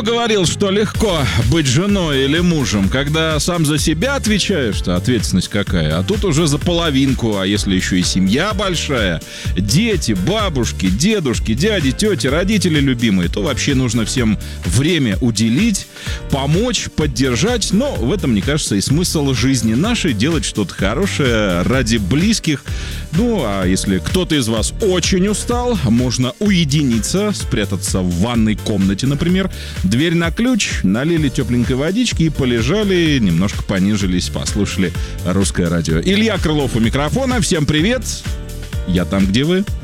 Говорил, что легко быть женой или мужем, когда сам за себя отвечаешь-то, ответственность какая, а тут уже за половинку, а если еще и семья большая, дети, бабушки, дедушки, дяди, тети, родители любимые, то вообще нужно всем время уделить, помочь, поддержать, но в этом, мне кажется, и смысл жизни нашей, делать что-то хорошее ради близких. Ну, а если кто-то из вас очень устал, можно уединиться, спрятаться в ванной комнате, например, дверь на ключ, налили тепленькой водички и полежали, немножко понижились, послушали русское радио. Илья Крылов у микрофона. Всем привет. Я там, где вы.